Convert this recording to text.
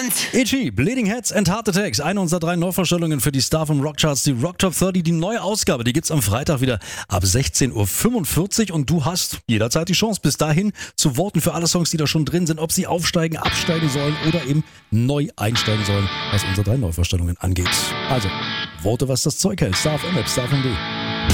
Itchy, Bleeding Heads and Heart Attacks. Eine unserer 3 Neuvorstellungen für die Star vom Rockcharts, die Rock Top 30. Die neue Ausgabe, die gibt's am Freitag wieder ab 16:45 Uhr. Und du hast jederzeit die Chance, bis dahin zu voten für alle Songs, die da schon drin sind, ob sie aufsteigen, absteigen sollen oder eben neu einsteigen sollen, was unsere 3 Neuvorstellungen angeht. Also, vote, was das Zeug hält. Star FM App, Star FM D.